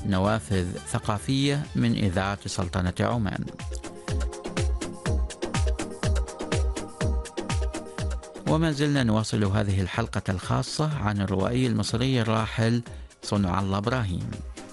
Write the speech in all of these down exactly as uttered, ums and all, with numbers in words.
نوافذ ثقافية من إذاعة سلطنة عمان. وما زلنا نواصل هذه الحلقة الخاصة عن الروائي المصري الراحل صنع الله إبراهيم.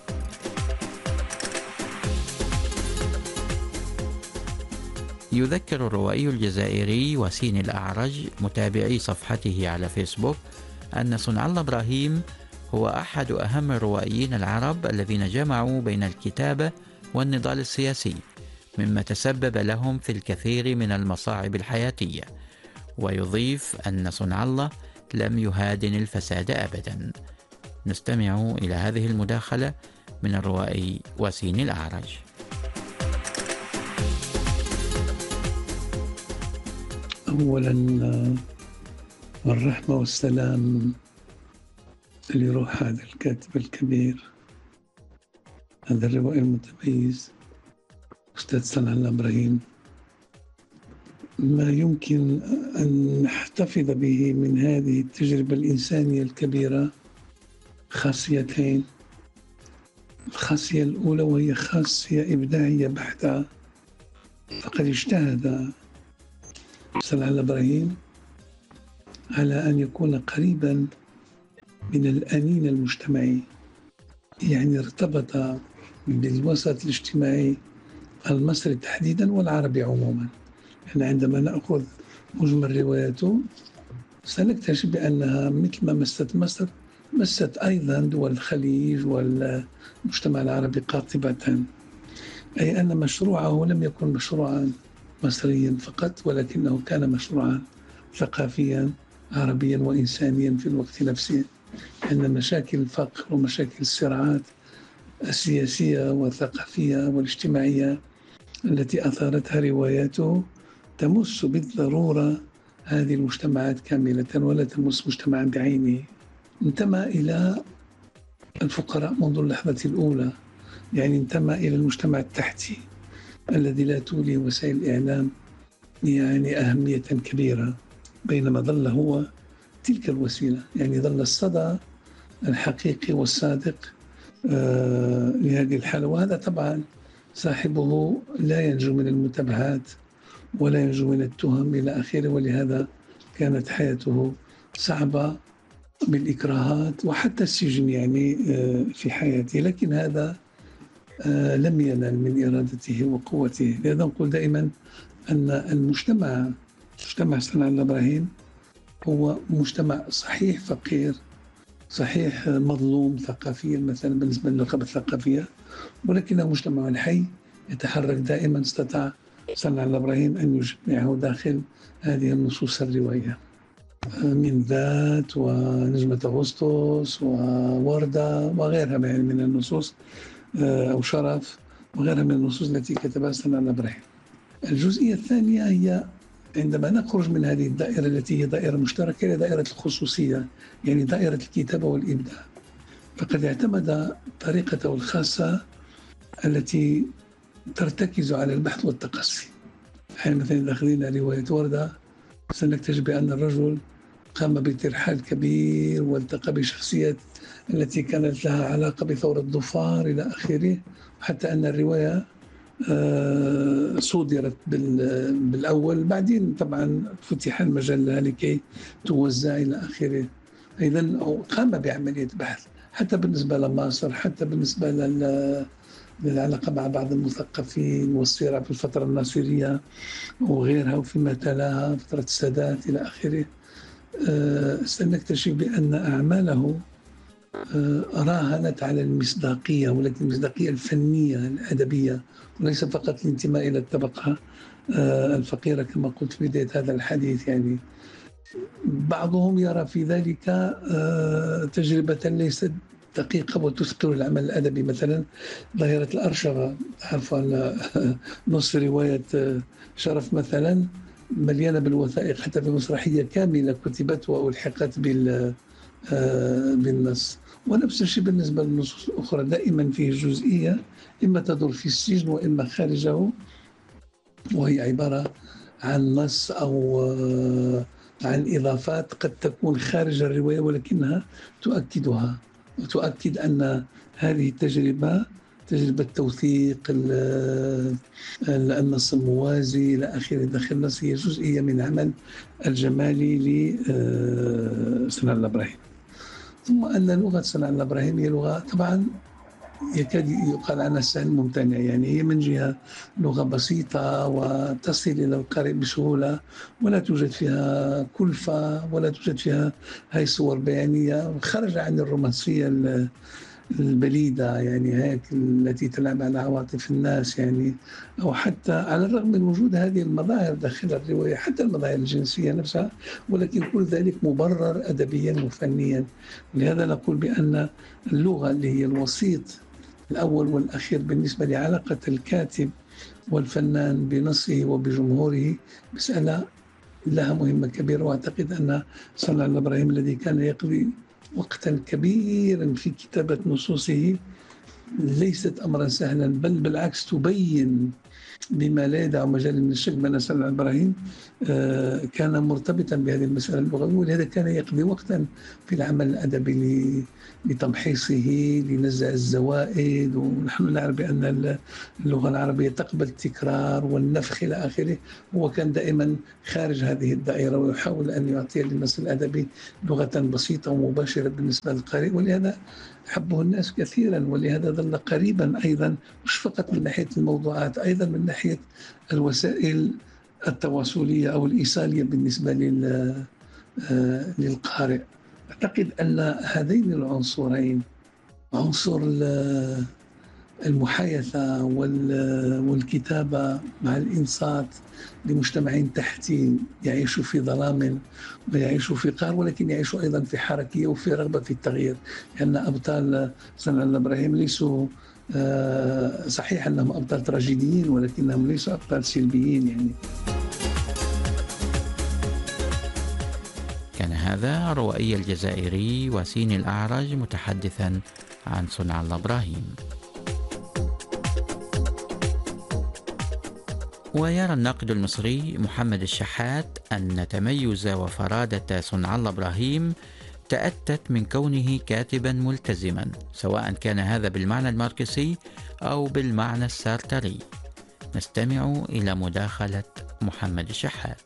يذكر الروائي الجزائري وسيم الأعرج متابعي صفحته على فيسبوك أن صنع الله إبراهيم هو أحد أهم الروائيين العرب الذين جمعوا بين الكتابة والنضال السياسي، مما تسبب لهم في الكثير من المصاعب الحياتية. ويضيف أن صنع الله لم يهادن الفساد أبدا. نستمع إلى هذه المداخلة من الروائي وسيم الأعرج. أولا الرحمة والسلام لروح هذا الكاتب الكبير، هذا الروائي المتميز أستاذ صنع الله إبراهيم. ما يمكن أن نحتفظ به من هذه التجربة الإنسانية الكبيرة خاصيتين. الخاصية الأولى وهي خاصية إبداعية بحتة، فقد اجتهد صنع الله إبراهيم على أن يكون قريبا من الأنين المجتمعي، يعني ارتبط بالوسط الاجتماعي المصري تحديدا والعربي عموما. يعني عندما نأخذ مجمل رواياته سنكتشف بأنها مثل ما مست مصر مست أيضا دول الخليج والمجتمع العربي قاطبة، أي أن مشروعه لم يكن مشروعا مصريا فقط، ولكنه كان مشروعا ثقافيا عربيا وإنسانيا في الوقت نفسه. أن مشاكل الفقر ومشاكل الصراعات السياسية والثقافية والاجتماعية التي أثارتها رواياته تمس بالضرورة هذه المجتمعات كاملة ولا تمس مجتمعا بعينه. انتمى إلى الفقراء منذ اللحظة الأولى، يعني انتمى إلى المجتمع التحتي الذي لا تولي وسائل الإعلام يعني أهمية كبيرة، بينما ظل هو تلك الوسيلة، يعني ظل الصدى الحقيقي والصادق آه لهذه الحالة. وهذا طبعا صاحبه لا ينجو من المتابعات ولا ينجو من التهم إلى آخره، ولهذا كانت حياته صعبة بالإكراهات وحتى السجن يعني آه في حياته، لكن هذا آه لم ينال من إرادته وقوته. لذا نقول دائما أن المجتمع مجتمع صنع الله إبراهيم هو مجتمع صحيح فقير، صحيح مظلوم ثقافيا مثلا بالنسبة للنخب الثقافية، ولكنه مجتمع حي يتحرك دائما. استطاع صنع الله إبراهيم أن يجمعه داخل هذه النصوص الروائية من ذات ونجمة أغسطس ووردة وغيرها من النصوص، أو شرف وغيرها من النصوص التي كتبها صنع الله إبراهيم. الجزئية الثانية هي عندما نخرج من هذه الدائرة التي هي دائرة مشتركة إلى دائرة الخصوصية، يعني دائرة الكتابة والإبداع، فقد اعتمد طريقته الخاصة التي ترتكز على البحث والتقصي. يعني مثلا إذا أخذنا رواية وردة سنكتشف بأن الرجل قام بترحال كبير والتقى بشخصيات التي كانت لها علاقة بثورة ظفار إلى آخره، حتى أن الرواية آه صدرت بالأول، بعدين طبعا فتح المجال لها لكي توزع إلى آخره. إذن قام بعملية بحث حتى بالنسبة لمصر، حتى بالنسبة لل للعلاقة مع بعض المثقفين والصراع في الفترة الناصرية وغيرها وفيما تلاها فترة السادات إلى آخره. أه سنكتشف بأن أعماله أه راهنت على المصداقية، ولكن المصداقية الفنية الأدبية، وليس فقط الانتماء إلى الطبقة أه الفقيرة كما قلت في بداية هذا الحديث. يعني بعضهم يرى في ذلك أه تجربة ليست دقيقة وتثقل العمل الأدبي. مثلا ظاهرة الأرشفة، تعرف أن نص رواية شرف مثلا مليانة بالوثائق، حتى في مسرحية كاملة كتبت وألحقت بالنص. ونفس الشيء بالنسبة للنصوص الأخرى، دائما فيه جزئية إما تدور في السجن وإما خارجه، وهي عبارة عن نص أو عن إضافات قد تكون خارج الرواية ولكنها تؤكدها. وتؤكد أن هذه التجربة تجربة توثيق النص الموازي إلى آخره داخل النص هي جزئية من عمل الجمالي لصنع الله إبراهيم. ثم أن لغة صنع الله إبراهيم هي لغة طبعا يكاد يقال عنها سهل ممتنع، يعني هي من جهة لغة بسيطة وتصل إلى القارئ بسهولة، ولا توجد فيها كلفة ولا توجد فيها هاي صور بيانية، خرج عن الرومانسية البليدة يعني هيك التي تلعب على عواطف الناس، يعني أو حتى على الرغم من وجود هذه المظاهر داخل الرواية حتى المظاهر الجنسية نفسها، ولكن كل ذلك مبرر أدبيا وفنيا. لهذا نقول بأن اللغة اللي هي الوسيط الأول والأخير بالنسبة لعلاقة الكاتب والفنان بنصه وبجمهوره مسألة لها مهمة كبيرة. وأعتقد أن صنع الله إبراهيم الذي كان يقضي وقتا كبيرا في كتابة نصوصه ليست أمرا سهلا، بل بالعكس تبين بما لا يدع مجال من الشك بأن صنع إبراهيم كان مرتبطا بهذه المسألة اللغوية، ولهذا كان يقضي وقتا في العمل الأدبي لتمحيصه لنزع الزوائد. ونحن نعرف بأن اللغة العربية تقبل التكرار والنفخ إلى آخره، هو كان دائما خارج هذه الدائرة ويحاول أن يعطي للنص الأدبي لغة بسيطة ومباشرة بالنسبة للقارئ، ولهذا حبه الناس كثيرا، ولهذا ظل قريبا أيضا مش فقط من ناحية الموضوعات، أيضا من ناحية الوسائل التواصلية أو الإيصالية بالنسبة للقارئ. أعتقد أن هذين العنصرين، عنصر المحايثة والكتابة مع الإنصات لمجتمع تحتي يعيش في ظلام ويعيش في قهر، ولكن يعيش أيضا في حركية وفي رغبة في التغيير، لأن أبطال صنع الله إبراهيم ليسوا صحيح أنهم أبطال تراجيديين، ولكنهم ليسوا أبطال سلبيين يعني. كان هذا الروائي الجزائري واسين الأعرج متحدثا عن صنع الله إبراهيم. ويرى الناقد المصري محمد الشحات أن تميز وفرادة صنع الله إبراهيم تأتت من كونه كاتبا ملتزما، سواء كان هذا بالمعنى الماركسي أو بالمعنى السارتري. نستمع إلى مداخلة محمد الشحات.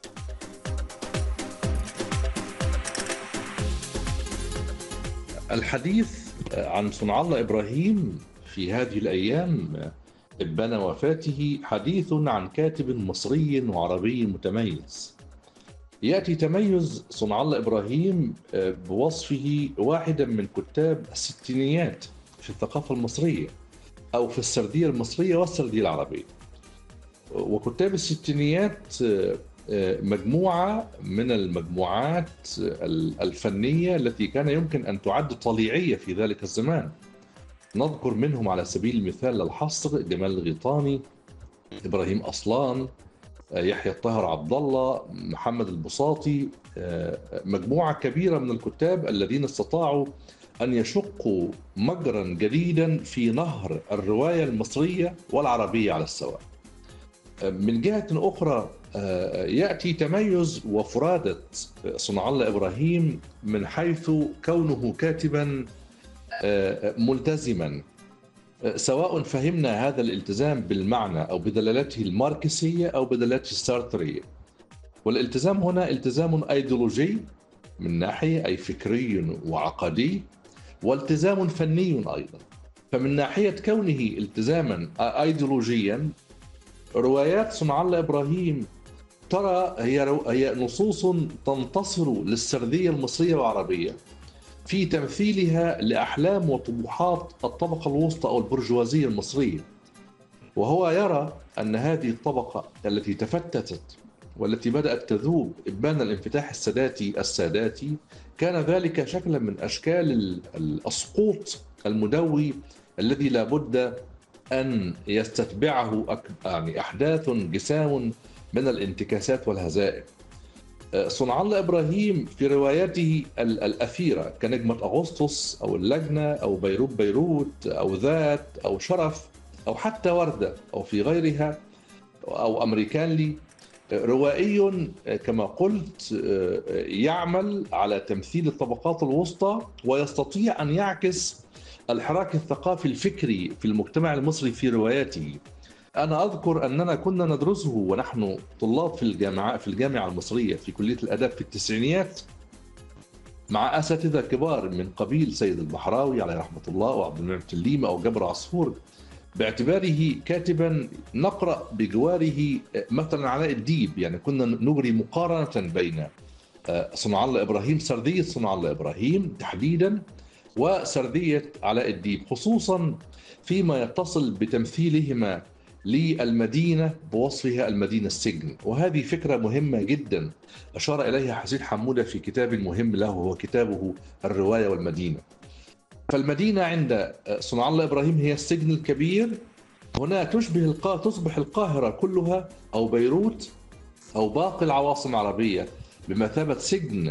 الحديث عن صنع الله إبراهيم في هذه الأيام إبان وفاته حديث عن كاتب مصري وعربي متميز. يأتي تميز صنع الله إبراهيم بوصفه واحدا من كتاب الستينيات في الثقافة المصرية أو في السردية المصرية والسردية العربية. وكتاب الستينيات مجموعة من المجموعات الفنية التي كان يمكن أن تعد طليعية في ذلك الزمان. نذكر منهم على سبيل المثال للحصر جمال الغيطاني، إبراهيم أصلان، يحيى الطاهر عبد الله، محمد البساطي، مجموعة كبيرة من الكتاب الذين استطاعوا أن يشقوا مجرا جديدا في نهر الرواية المصرية والعربية على السواء. من جهة أخرى يأتي تميز وفرادة صنع الله إبراهيم من حيث كونه كاتبا ملتزما، سواء فهمنا هذا الالتزام بالمعنى أو بدلالته الماركسية أو بدلالته السارترية. والالتزام هنا التزام أيديولوجي من ناحية أي فكري وعقدي، والتزام فني أيضا. فمن ناحية كونه التزاما أيديولوجيا، روايات صنع الله إبراهيم ترى هي هي نصوص تنتصر للسردية المصرية والعربية في تمثيلها لأحلام وطموحات الطبقة الوسطى أو البرجوازية المصرية. وهو يرى أن هذه الطبقة التي تفتتت والتي بدأت تذوب إبان الانفتاح الساداتي الساداتي كان ذلك شكلا من أشكال السقوط المدوي الذي لا بد أن يستتبعه يعني أحداث جسام من الانتكاسات والهزائم. صنع الله إبراهيم في رواياته الأثيرة كنجمة أغسطس أو اللجنة أو بيروت بيروت أو ذات أو شرف أو حتى وردة أو في غيرها أو أمريكان لي، روائي كما قلت يعمل على تمثيل الطبقات الوسطى ويستطيع أن يعكس الحراك الثقافي الفكري في المجتمع المصري في رواياته. أنا أذكر أننا كنا ندرسه ونحن طلاب في الجامعة في الجامعة المصرية في كلية الآداب في التسعينيات مع أساتذة كبار من قبيل سيد البحراوي عليه رحمة الله وعبد المنعم تليمة أو جابر عصفور، باعتباره كاتبا نقرأ بجواره مثلا علاء الديب. يعني كنا نجري مقارنة بين صنع الله إبراهيم، سردية صنع الله إبراهيم تحديدا، وسردية علاء الديب، خصوصا فيما يتصل بتمثيلهما للمدينة بوصفها المدينة السجن. وهذه فكرة مهمة جدا أشار إليها حسين حمودة في كتاب مهم له هو كتابه الرواية والمدينة. فالمدينة عند صنع الله إبراهيم هي السجن الكبير، هنا تشبه القاهرة، تصبح القاهرة كلها أو بيروت أو باقي العواصم العربية بمثابة سجن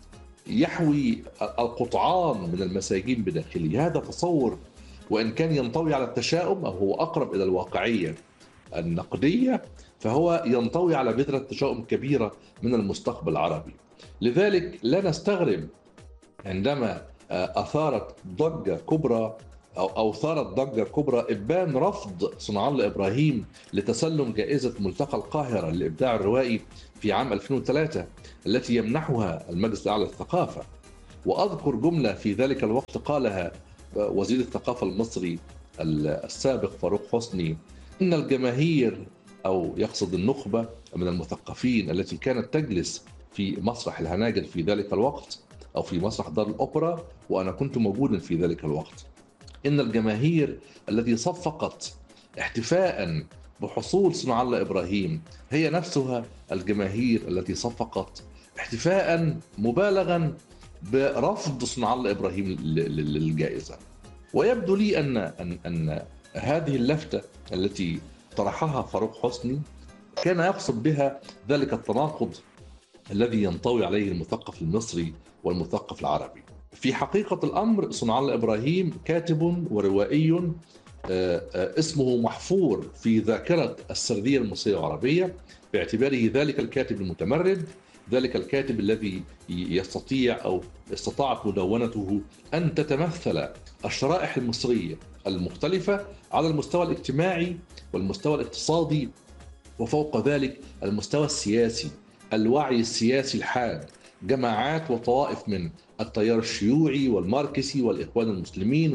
يحوي القطعان من المساجين بداخله. هذا تصور وإن كان ينطوي على التشاؤم أو هو أقرب إلى الواقعية النقدية، فهو ينطوي على بذرة تشاؤم كبيرة من المستقبل العربي. لذلك لا نستغرب عندما أثارت ضجة كبرى أو أثارت ضجة كبرى إبان رفض صنع الله إبراهيم لتسلم جائزة ملتقى القاهرة للإبداع الروائي في عام ألفين وثلاثة التي يمنحها المجلس الأعلى للثقافة. وأذكر جملة في ذلك الوقت قالها وزير الثقافة المصري السابق فاروق حسني: إن الجماهير، أو يقصد النخبة من المثقفين التي كانت تجلس في مسرح الهناجر في ذلك الوقت أو في مسرح دار الأوبرا، وأنا كنت موجودا في ذلك الوقت، إن الجماهير التي صفقت احتفاء بحصول صنع الله إبراهيم هي نفسها الجماهير التي صفقت احتفاء مبالغا برفض صنع الله إبراهيم للجائزة. ويبدو لي أن أن أن هذه اللفتة التي طرحها فاروق حسني كان يقصد بها ذلك التناقض الذي ينطوي عليه المثقف المصري والمثقف العربي. في حقيقة الأمر صنع الله إبراهيم كاتب وروائي اسمه محفور في ذاكرة السردية المصرية العربية، باعتباره ذلك الكاتب المتمرد، ذلك الكاتب الذي يستطيع أو استطاعت مدونته أن تتمثل الشرائح المصرية المختلفة على المستوى الاجتماعي والمستوى الاقتصادي، وفوق ذلك المستوى السياسي، الوعي السياسي الحاد، جماعات وطوائف من التيار الشيوعي والماركسي والإخوان المسلمين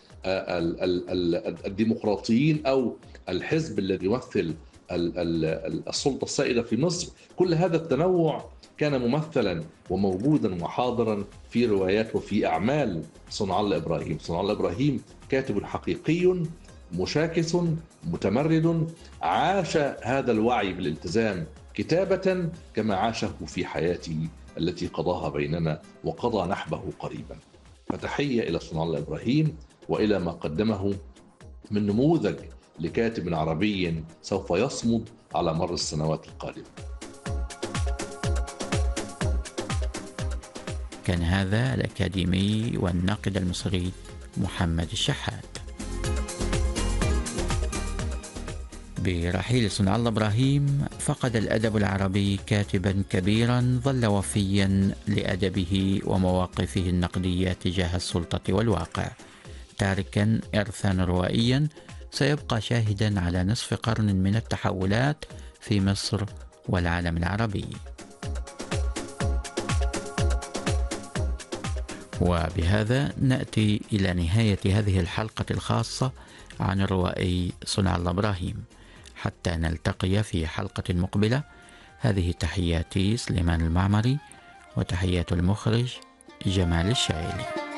والديمقراطيين أو الحزب الذي يمثل السلطة السائدة في مصر. كل هذا التنوع كان ممثلا وموجودا وحاضرا في روايات وفي أعمال صنع الله إبراهيم. صنع الله إبراهيم كاتب حقيقي مشاكس متمرد، عاش هذا الوعي بالالتزام كتابة كما عاشه في حياته التي قضاها بيننا وقضى نحبه قريبا. فتحية إلى صنع الله إبراهيم وإلى ما قدمه من نموذج لكاتب عربي سوف يصمد على مر السنوات القادمة. كان هذا الأكاديمي والناقد المصري محمد الشحات. برحيل صنع الله إبراهيم فقد الأدب العربي كاتبا كبيرا ظل وفيا لأدبه ومواقفه النقدية تجاه السلطة والواقع، تاركا إرثا روائيا سيبقى شاهدا على نصف قرن من التحولات في مصر والعالم العربي. وبهذا نأتي إلى نهاية هذه الحلقة الخاصة عن الروائي صنع الله إبراهيم. حتى نلتقي في حلقة مقبلة، هذه تحياتي سليمان المعمري وتحيات المخرج جمال الشاعلي.